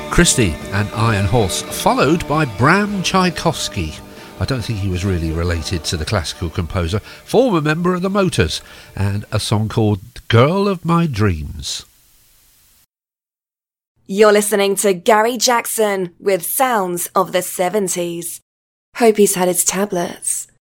Christie and Iron Horse, followed by Bram Tchaikovsky. I don't think he was really related to the classical composer, former member of the Motors, and a song called Girl of My Dreams. You're listening to Gary Jackson with Sounds of the 70s. Hope he's had his tablets.